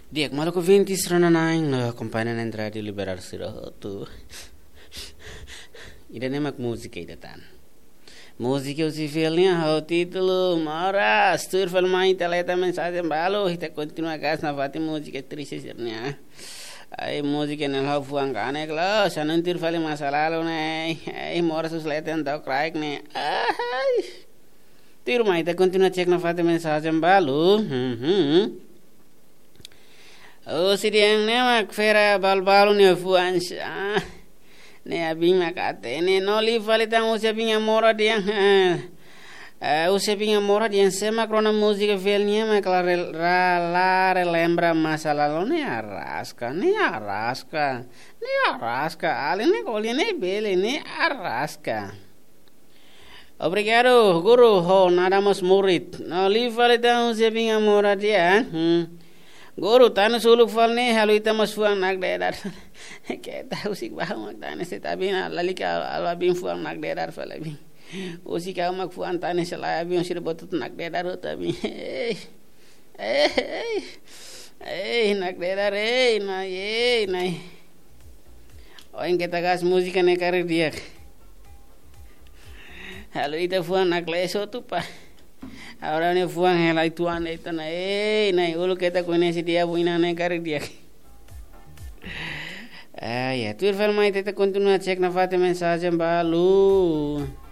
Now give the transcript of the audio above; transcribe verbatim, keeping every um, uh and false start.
Diek malu ko vintis rana naing na kompanya na entrada liberar sira tu. Ida nemak musika ida tan. Musika usi filnya hau título mara stur film mai taleta mensagem balo hita continua gas na fati musika triste sirnya. Ai musika nel hau fuang kane klo sanan tir fali masalah lo ne. Ai mora sus leten tau crack ne. Ai. Tir mai hita continua cek na fati mensagem balo. Hmm hmm. Oh si diang nemak fera bal-balu ne fuan sha. Ne abing makate ne no li falita usia pinga mora diang. Eh usia pinga mora diang sema krona musika filnya mak la la relembra masa lalu ne arasca ne arasca ne arasca ali ne coli ne bele ne arasca. Obrigado guru ho nada mas murid. No li falita usia pinga mora diang. Hmm. Guru tanu suluk falne halu ita masfuang nak dedar kita usik bahang mak tane setabina lalika alabin fuang nak dedar falabi usik au mak fuang tane selaya bin sir botut nak dedar tabi eh eh eh nak dedar eh na eh na oin kita gas musika ne kare dia halu ita fuang nak leso tu pa ahora ne fuang hela ituan itu na eh na ulu kita kone si dia buina ne kare dia ah ya tu film mai teta continua cek na fate mensagem balu